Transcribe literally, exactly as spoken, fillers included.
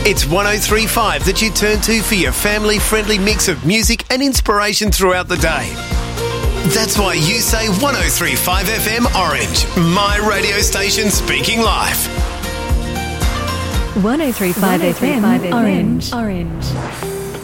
It's one oh three point five that you turn to for your family-friendly mix of music and inspiration throughout the day. That's why you say one oh three point five F M Orange, my radio station speaking live. one oh three point five F M Orange. Orange.